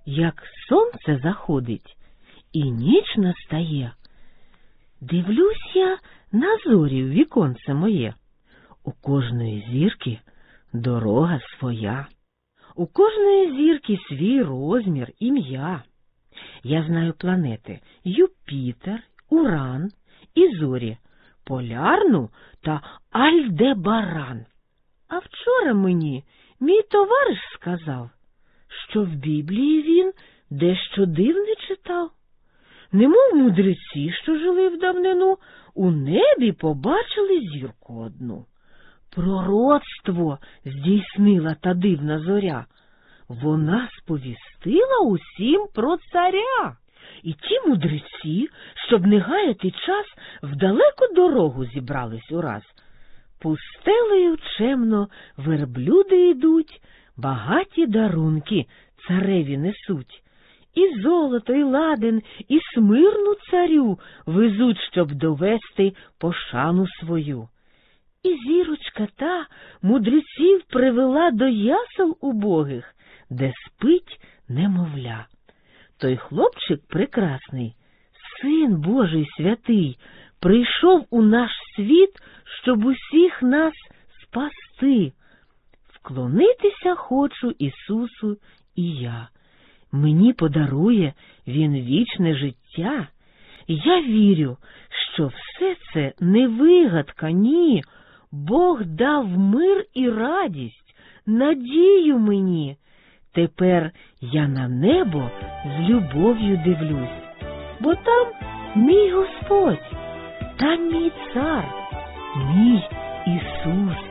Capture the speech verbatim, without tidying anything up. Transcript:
як сонце заходить і ніч настає. Дивлюсь я на зорі в віконце моє. У кожної зірки дорога своя. У кожної зірки свій розмір, ім'я. Я знаю планети Юпітер, Уран і зорі, Полярну та Альдебаран. А вчора мені мій товариш сказав, що в Біблії він дещо дивне читав. Немов мудреці, що жили в давнину, у небі побачили зірку одну. Пророцтво здійснила та дивна зоря. Вона сповістила усім про царя. І ті мудреці, щоб не гаяти час, в далеку дорогу зібрались ураз. Пустелею чемно верблюди йдуть, багаті дарунки цареві несуть. І золото, і ладен, і смирну царю везуть, щоб довести пошану свою. І зірочка та мудреців привела до ясел убогих, де спить немовля. Той хлопчик прекрасний, Син Божий святий, прийшов у наш світ, щоб усіх нас спасти. Вклонитися хочу Ісусу і я. Мені подарує Він вічне життя. Я вірю, що все це не вигадка, ні. Бог дав мир і радість, надію мені. Тепер я на небо з любов'ю дивлюсь, бо там мій Господь, там мій цар, мій Ісус.